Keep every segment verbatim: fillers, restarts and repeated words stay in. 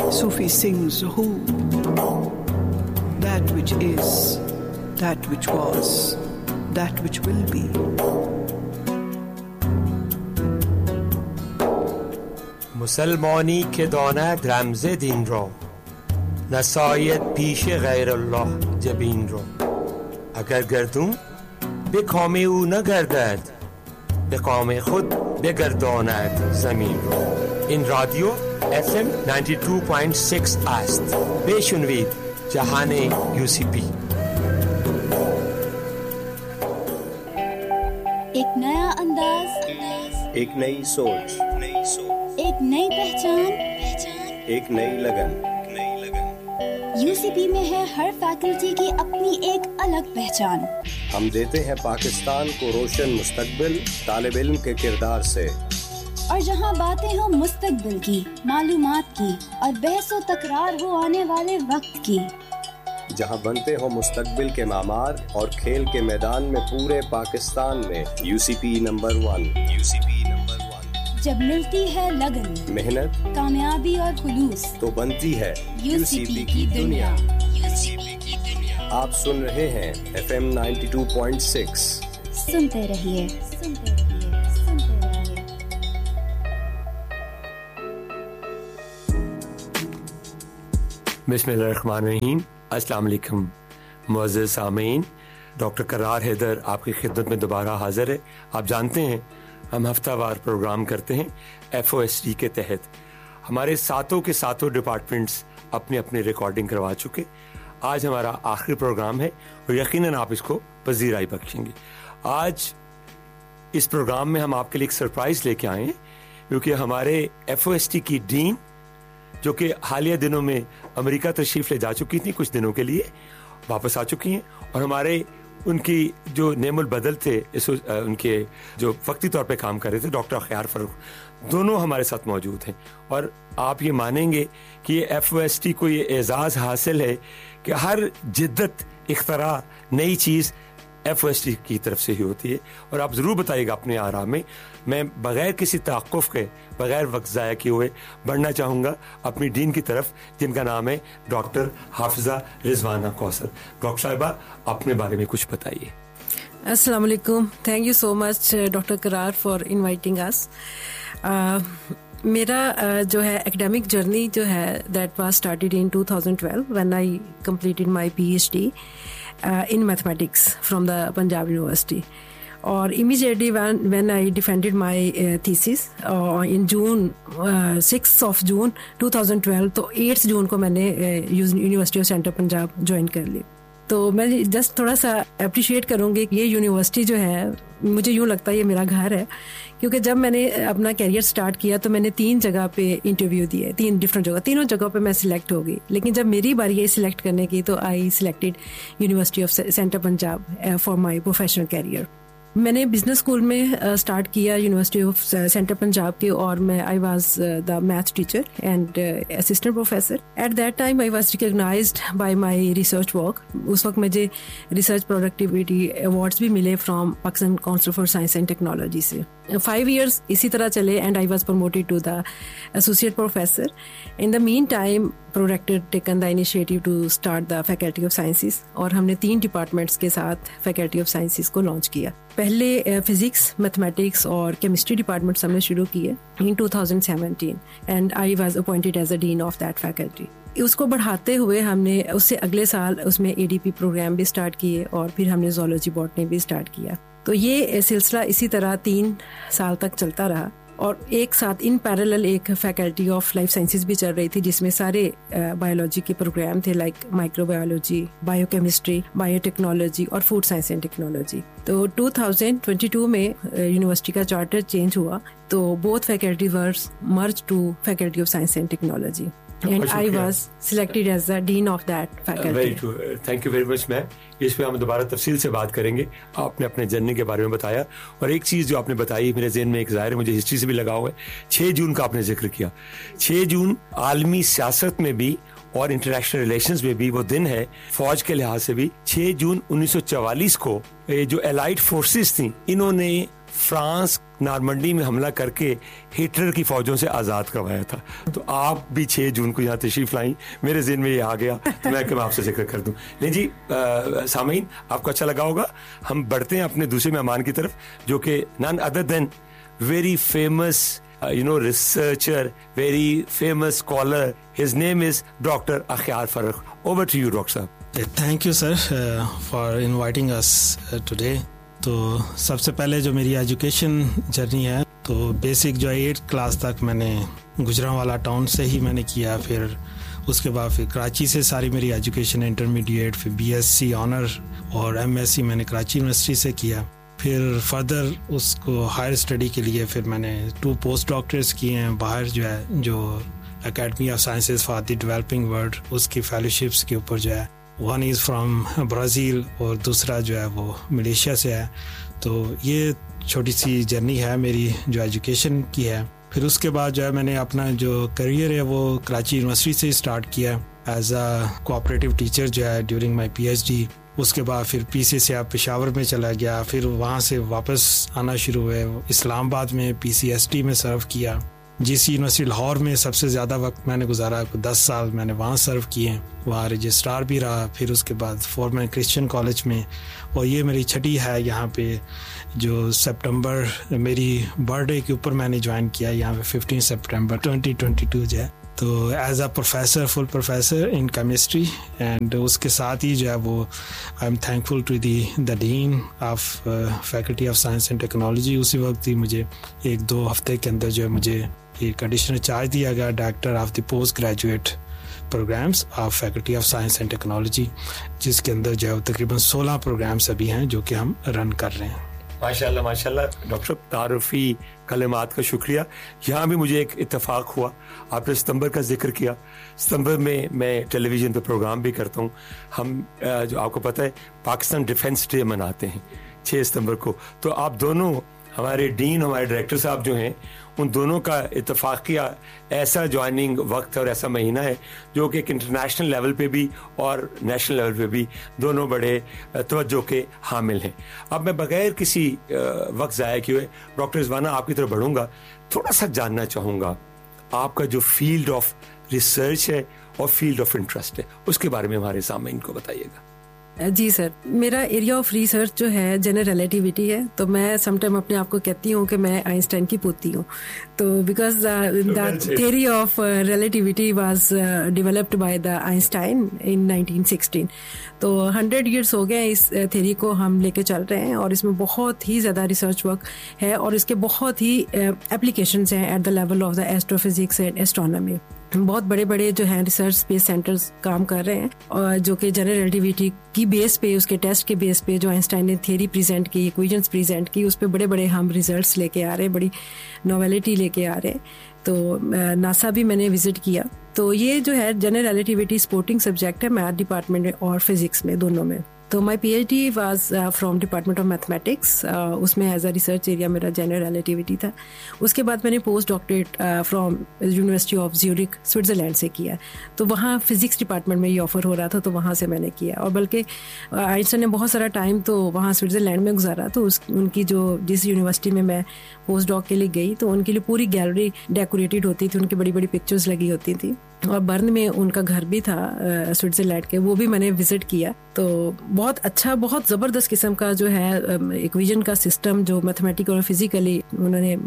Sufi sings who, that which is, that which was, that which will be. مسلمانی که داند رمز دین را، نساید پیش غیر الله جبین را. اگر گردون به کام او نگردد، به کام خود بگرداند زمین را. این رادیو اف ام نود و دو ممیز شش است. بشنوید جهان یو سی پی. ایک نیا انداز، ایک نئی سوچ، ایک نئی پہچان، ایک نئی لگن۔ یو سی پی میں ہے ہر فیکلٹی کی اپنی ایک الگ پہچان۔ ہم دیتے ہیں پاکستان کو روشن مستقبل طالب علم کے کردار سے، اور جہاں باتیں ہوں مستقبل کی، معلومات کی، اور بحث و تکرار ہو آنے والے وقت کی، جہاں بنتے ہوں مستقبل کے معمار اور کھیل کے میدان میں پورے پاکستان میں you C P number one. You C P number one. جب ملتی ہے لگن، محنت، کامیابی اور خلوص، تو بنتی ہے یو سی پی کی دنیا۔ یو سی پی کی دنیا۔ آپ سن رہے ہیں F M ninety two point six. سنتے رہیے، سنتے رہیے، سنتے رہیے۔ بسم اللہ الرحمن الرحیم۔ السلام علیکم معزز سامعین، ڈاکٹر قرار حیدر آپ کی خدمت میں دوبارہ حاضر ہے۔ آپ جانتے ہیں ہم ہفتہ وار پروگرام کرتے ہیں ایف او ایس ٹی کے تحت۔ ہمارے ساتوں کے ساتوں ڈپارٹمنٹس اپنی اپنی ریکارڈنگ کروا چکے۔ آج ہمارا آخری پروگرام ہے اور یقیناً آپ اس کو پذیرائی بخشیں گے۔ آج اس پروگرام میں ہم آپ کے لیے ایک سرپرائز لے کے آئے ہیں، کیونکہ ہمارے ایف او ایس ٹی کی ڈین، جو کہ حالیہ دنوں میں امریکہ تشریف لے جا چکی تھیں، کچھ دنوں کے لیے واپس آ چکی ہیں، اور ہمارے ان کی جو نعم البدل تھے، ان کے جو وقتی طور پہ کام کر رہے تھے، ڈاکٹر اخیار فروخ، دونوں ہمارے ساتھ موجود ہیں۔ اور آپ یہ مانیں گے کہ یہ ایف او ایس ٹی کو یہ اعزاز حاصل ہے کہ ہر جدت، اختراع، نئی چیز ایف او ایس ٹی کی طرف سے ہی ہوتی ہے۔ اور آپ ضرور بتائیے گا اپنے آراء میں۔ میں بغیر کسی توقف کے، بغیر وقت ضائع کیے ہوئے بڑھنا چاہوں گا اپنی ڈین کی طرف، جن کا نام ہے ڈاکٹر حافظہ رضوانہ کوثر۔ ڈاکٹر صاحبہ، اپنے بارے میں کچھ بتائیے۔ السلام علیکم۔ Thank you so much doctor قرار فار انوائٹنگ اس۔ میرا جو ہے اکیڈمک جرنی جو ہے that was started in two thousand twelve when I completed my P H D in mathematics from the Punjab university, اور immediately when when I defended my uh, thesis uh, in June uh, sixth of June twenty twelve، تو eighth جون کو میں نے university of central Punjab join کر لی۔ تو میں just تھوڑا سا اپریشیٹ کروں گی کہ یہ یونیورسٹی جو ہے، مجھے یوں لگتا ہے یہ میرا گھر ہے، کیونکہ جب میں نے اپنا کیریئر سٹارٹ کیا تو میں نے تین جگہ پہ انٹرویو دیے، تین ڈفرینٹ جگہ، تینوں جگہوں پہ میں سلیکٹ ہو گئی، لیکن جب میری باری آئی سلیکٹ کرنے کی تو آئی selected university of central Punjab for my professional career. میں نے بزنس اسکول میں اسٹارٹ کیا یونیورسٹی آف سینٹرل پنجاب کے، اور میں I was the math teacher and assistant professor. At that time I was recognised by my research work. اس وقت مجھے research productivity awards بھی ملے from Pakistan council for science and technology سے۔ Five years اسی طرح چلے and I was promoted to the associate professor. In the main time predictor taken the initiative to start the faculty of sciences, اور ہم نے تین ڈپارٹمنٹس کے ساتھ فیکلٹی آف سائنسز کو لانچ کیا۔ پہلے فزکس، میتھمیٹکس اور کیمسٹری ڈپارٹمنٹس ہم نے شروع کیے ان two thousand seventeen and I was appointed as a Dean of that faculty. اس کو بڑھاتے ہوئے ہم نے اس سے اگلے سال اس میں اے ڈی پی پروگرام بھی اسٹارٹ کیے، اور پھر ہم نے زولوجی باٹنی بھی اسٹارٹ کیا۔ تو یہ سلسلہ اسی طرح تین سال تک چلتا رہا، اور ایک ساتھ ان پیرالل ایک فیکلٹی آف لائف سائنسز بھی چل رہی تھی، جس میں سارے بایولوجی کے پروگرام تھے، like micro biology, bio chemistry, bio technology اور فوڈ سائنس اینڈ ٹیکنالوجی۔ تو ٹو تھاؤزینڈ ٹوینٹی ٹو میں یونیورسٹی کا چارٹر چینج ہوا، تو both faculty ورز merge to faculty of science and technology, and I was selected as the dean of that faculty. Very true. Thank you very much ma'am. اس پہ ہم دوبارہ تفصیل سے بات کریں گے۔ آپ نے اپنے جرنی کے بارے میں بتایا، اور ایک چیز جو آپ نے بتائی میرے ذہن میں ایک ظاہر ہے، مجھے ہسٹری سے بھی لگا ہوا ہے، چھ جون کا آپ نے ذکر کیا۔ چھ جون عالمی سیاست میں بھی اور انٹرنیشنل ریلیشنز میں بھی وہ دن ہے، فوج کے لحاظ سے بھی۔ چھ جون انیس سو چوالیس کو جو الائڈ فورسز تھیں، انہوں نے فرانس نارمنڈی میں حملہ کر کے ہٹلر کی فوجوں سے آزاد کروایا تھا. تو آپ بھی چھ جون کو یہاں تشریف لائیں, میرے ذہن میں یہ آ گیا تو میں کہ میں آپ سے ذکر کر دوں. نہیں جی سامعین, آپ کو اچھا لگا ہوگا. ہم بڑھتے ہیں اپنے دوسرے مہمان کی طرف, جو کہ naan other then very famous you know researcher, very famous scholar. His name is doctor اخیار Farrukh. Over to you doctor صاحب. Thank you sir for inviting us today. تو سب سے پہلے جو میری ایجوکیشن جرنی ہے, تو بیسک جو ہے ایٹ کلاس تک میں نے گجرانوالا ٹاؤن سے ہی میں نے کیا. پھر اس کے بعد پھر کراچی سے ساری میری ایجوکیشن انٹرمیڈیٹ, پھر بی ایس سی آنر اور ایم ایس سی میں نے کراچی یونیورسٹی سے کیا. پھر فردر اس کو ہائر اسٹڈی کے لیے پھر میں نے ٹو پوسٹ ڈاکٹرز کیے ہیں باہر, جو ہے جو academy of sciences for the developing world, اس کی فیلوشپس کے اوپر جو ہے. ون از فرام برازیل اور دوسرا جو ہے وہ ملیشیا سے ہے. تو یہ چھوٹی سی جرنی ہے میری جو ایجوکیشن کی ہے. پھر اس کے بعد جو ہے میں نے اپنا جو کریئر ہے وہ کراچی یونیورسٹی سے اسٹارٹ کیا ایز اے کوآپریٹو ٹیچر جو ہے during my P H D. اس کے بعد پھر پی سی سے آپ پشاور میں چلا گیا, پھر وہاں سے واپس آنا شروع ہوئے. اسلام آباد میں پی سی ایس ٹی میں سرو کیا. جی سی یونیورسٹی لاہور میں سب سے زیادہ وقت میں نے گزارا, دس سال میں نے وہاں سرو کیے ہیں, وہاں رجسٹرار بھی رہا. پھر اس کے بعد فورمین کرسچن کالج میں, اور یہ میری چھٹی ہے یہاں پہ جو سپٹمبر میری برتھ ڈے کے اوپر میں نے جوائن کیا یہاں پہ fifteen September twenty twenty two جو ہے. تو as a professor, full professor in chemistry. And اس کے ساتھ ہی جو ہے وہ I am thankful to the the Dean of faculty of science and technology. اسی وقت ہی مجھے ایک دو ہفتے کے اندر جو ہے مجھے ایک ایڈیشنل چارج دیا گیا director of the post graduate programmes of faculty of science and technology, جس کے اندر جو ہے تقریباً سولہ پروگرامس ابھی ہیں جو کہ ہم رن کر رہے ہیں. ماشاء اللہ ماشاء اللہ. ڈاکٹر صاحب تعارفی کلمات کا شکریہ. یہاں بھی مجھے ایک اتفاق ہوا, آپ نے ستمبر کا ذکر کیا. ستمبر میں میں ٹیلی ویژن پہ پروگرام بھی کرتا ہوں. ہم جو آپ کو پتہ ہے پاکستان ڈیفینس ڈے مناتے ہیں چھ ستمبر کو. تو آپ دونوں ہمارے ڈین, ہمارے ڈائریکٹر صاحب جو ہیں, ان دونوں کا اتفاقیہ ایسا جوائننگ وقت اور ایسا مہینہ ہے جو کہ ایک انٹرنیشنل لیول پہ بھی اور نیشنل لیول پہ بھی دونوں بڑے توجہ کے حامل ہیں. اب میں بغیر کسی وقت ضائع کیے ڈاکٹر رضوانہ آپ کی طرف بڑھوں گا. تھوڑا سا جاننا چاہوں گا آپ کا جو فیلڈ آف ریسرچ ہے اور فیلڈ آف انٹرسٹ ہے, اس کے بارے میں ہمارے سامعین کو بتائیے گا. جی سر, میرا ایریا آف ریسرچ جو ہے جنرل ریلیٹیوٹی ہے. تو میں سم ٹائم اپنے آپ کو کہتی ہوں کہ میں آئنسٹائن کی پوتی ہوں. تو because the theory of relativity was developed by the Einstein in nineteen sixteen. تو ہنڈریڈ ایئرس ہو گئے اس تھیوری کو ہم لے کے چل رہے ہیں, اور اس میں بہت ہی زیادہ ریسرچ ورک ہے, اور اس کے بہت ہی اپلیکیشنز ہیں at the level of the astro physics and astronomy. بہت بڑے بڑے جو ہیں ریسرچ اسپیس سینٹرز کام کر رہے ہیں, اور جو کہ جنرل ریلیٹیوٹی کی بیس پہ, اس کے ٹیسٹ کے بیس پہ جو آئنسٹائن نے تھیوری پریزنٹ کی, ایکویشنز پریزنٹ کی, اس پہ بڑے بڑے ہم ریزلٹس لے کے آ رہے ہیں, بڑی نویلٹی لے کے آ رہے ہیں. تو ناسا بھی میں نے وزٹ کیا. تو یہ جو ہے جنرل ریلیٹیوٹی سپورٹنگ سبجیکٹ ہے میتھ ڈپارٹمنٹ میں اور فزکس میں, دونوں میں. تو مائی P H D was from department of mathematics, اس میں ایز اے ریسرچ ایریا میرا جنرل ریلیٹیوٹی تھا. اس کے بعد میں نے post doctorate from university of Zurich Switzerland سے کیا. تو وہاں فزکس ڈپارٹمنٹ میں یہ آفر ہو رہا تھا, تو وہاں سے میں نے کیا. اور بلکہ آئنسٹائن نے بہت سارا ٹائم تو وہاں سوئٹزرلینڈ میں گزارا. تو اس ان کی جو جس یونیورسٹی میں میں پوسٹ ڈاک کے لیے گئی, تو ان کے لیے پوری گیلری ڈیکوریٹڈ ہوتی تھی, ان کی بڑی بڑی پکچرز لگی ہوتی تھی. اور برن میں ان کا گھر بھی تھا سوئٹزرلینڈ کے, وہ بھی میں نے وزٹ کیا. تو بہت اچھا, بہت زبردست قسم کا جو ہے ایکویژن کا سسٹم جو میتھمیٹیکل اور فزیکلی انہوں نے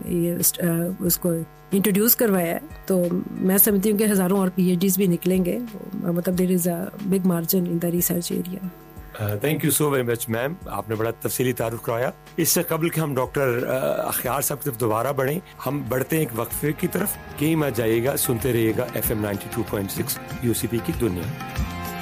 اس کو انٹروڈیوس کروایا ہے. تو میں سمجھتی ہوں کہ ہزاروں اور پی ایچ ڈیز بھی نکلیں گے, مطلب دیر از a big margin in the research area. Thank you so very much میم, آپ نے بڑا تفصیلی تعارف کرایا. اس سے قبل کہ ہم ڈاکٹر اخیار صاحب کی طرف دوبارہ بڑھیں, ہم بڑھتے ہیں ایک وقفے کی طرف. کہیں مت جائیے گا, سنتے رہیے گا F M ninety two point six you سی پی کی دنیا.